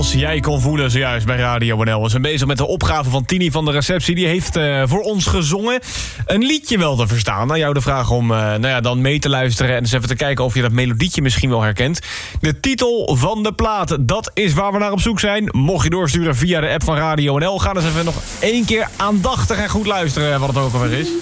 Zoals jij kon voelen zojuist bij Radio NL. We zijn bezig met de opgave van Tini van de receptie. Die heeft voor ons gezongen. Een liedje wel te verstaan. Nou, jou de vraag om dan mee te luisteren en eens even te kijken of je dat melodietje misschien wel herkent. De titel van de plaat, dat is waar we naar op zoek zijn. Mocht je doorsturen via de app van Radio NL, ga dus even nog 1 keer aandachtig en goed luisteren wat het ook alweer is.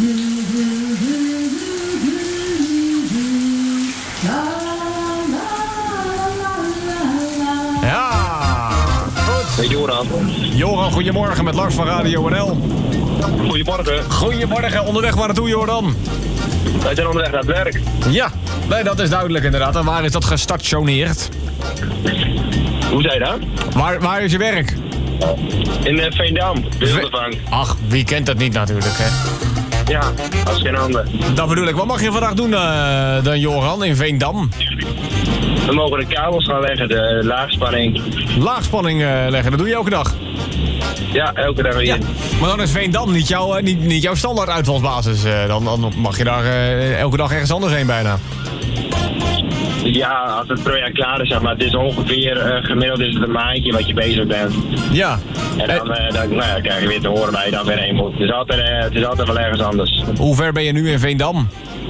Ja, goed. Hey Joran. Joran, goedemorgen met Lars van Radio NL. Goedemorgen. Goedemorgen, onderweg waar naartoe, Joran? Wij zijn onderweg naar het werk. Ja, nee, dat is duidelijk inderdaad. En waar is dat gestationeerd? Hoe zei je dat? Waar is je werk? In Veendam, Beeldenvang. Ach, wie kent dat niet natuurlijk, hè? Ja, als geen ander. Dat bedoel ik. Wat mag je vandaag doen dan, Joran, in Veendam? We mogen de kabels gaan leggen, de laagspanning. Laagspanning leggen, dat doe je elke dag? Ja, elke dag weer. Ja, maar dan is Veendam niet jouw standaard uitvalsbasis. Dan mag je daar elke dag ergens anders heen bijna. Ja, als het project klaar is, zeg maar. Het is ongeveer, gemiddeld is het een maandje wat je bezig bent. Ja. En dan krijg je weer te horen waar je dan weer heen moet. Het is altijd wel ergens anders. Hoe ver ben je nu in Veendam?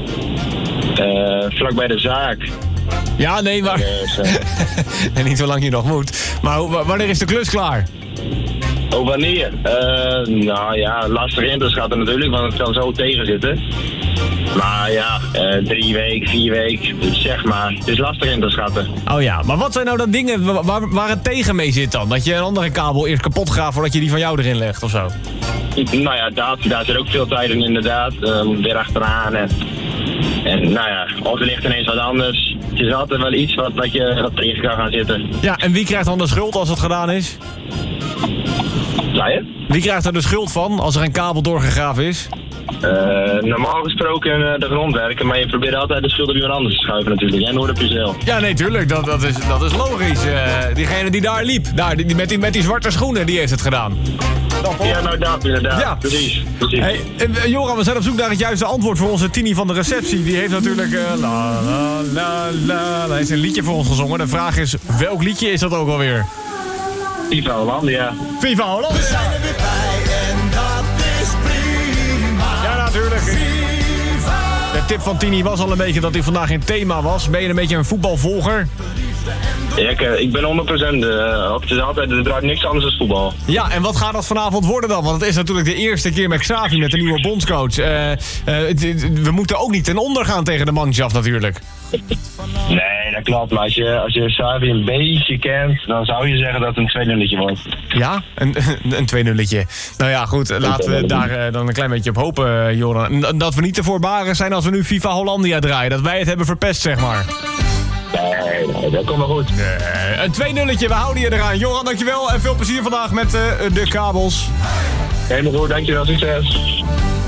Vlak bij de zaak. Ja, nee, maar... en niet zolang je nog moet. Maar wanneer is de klus klaar? Oh, wanneer? Nou ja, lastig in te schatten natuurlijk, want het kan zo tegen zitten. Maar ja, 3 weken, 4 weken, dus zeg maar. Het is lastig in te schatten. Oh ja, maar wat zijn nou dan dingen waar het tegen mee zit dan? Dat je een andere kabel eerst kapot gaat voordat je die van jou erin legt of zo? Nou ja, daar zit ook veel tijd in inderdaad. Weer achteraan en nou ja, of er ligt ineens wat anders. Het is altijd wel iets wat tegen kan gaan zitten. Ja, en wie krijgt dan de schuld als het gedaan is? Zei je? Wie krijgt er de schuld van als er een kabel doorgegraven is? Normaal gesproken de grondwerken, maar je probeert altijd de schuld op iemand anders te schuiven natuurlijk. En nooit op jezelf. Ja, nee, tuurlijk. Dat is logisch. Diegene die daar liep, met die zwarte schoenen, die heeft het gedaan. Ja, nou dat inderdaad. Ja. Precies. Hey, Joran, we zijn op zoek naar het juiste antwoord voor onze Tini van de receptie. Die heeft natuurlijk Hij heeft een liedje voor ons gezongen. De vraag is, welk liedje is dat ook alweer? Viva Hollandia. Viva Hollandia! We zijn er weer bij en dat is prima. Ja, natuurlijk. De tip van Tini was al een beetje dat hij vandaag geen thema was. Ben je een beetje een voetbalvolger? Ja, ik ben 100%. Het is altijd, er draait niks anders dan voetbal. Ja, en wat gaat dat vanavond worden dan? Want het is natuurlijk de eerste keer met Xavi, met de nieuwe bondscoach. We moeten ook niet ten onder gaan tegen de Mannschaft natuurlijk. Nee, dat klopt. Maar als je Xavi een beetje kent, dan zou je zeggen dat het een 2-0'tje wordt. Ja, een 2-0'tje. Nou ja, goed, laten we daar dan een klein beetje op hopen, Joran. Dat we niet te voorbarig zijn als we nu Viva Hollandia draaien. Dat wij het hebben verpest, zeg maar. Nee, dat komt wel goed. Een 2-0'tje, we houden je eraan. Joran, dankjewel en veel plezier vandaag met de kabels. Helemaal goed, dankjewel, succes.